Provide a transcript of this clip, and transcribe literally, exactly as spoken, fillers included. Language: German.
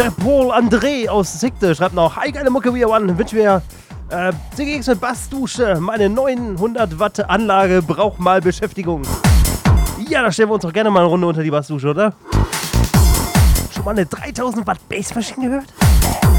Der Paul André aus Sigte schreibt noch: Hi, geile Mucke, wie One. Wünsch mir äh, C G X mit Bassdusche. Meine neunhundert Watt Anlage braucht mal Beschäftigung. Ja, da stellen wir uns doch gerne mal eine Runde unter die Bassdusche, oder? Schon mal eine dreitausend Watt Bassmaschine gehört?